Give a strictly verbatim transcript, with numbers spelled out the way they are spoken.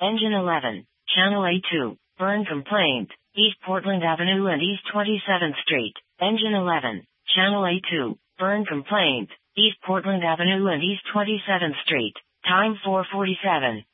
Engine eleven, Channel A two, burn complaint, East Portland Avenue and East twenty-seventh Street. Engine eleven, Channel A two, burn complaint, East Portland Avenue and East twenty-seventh Street. Time four forty-seven.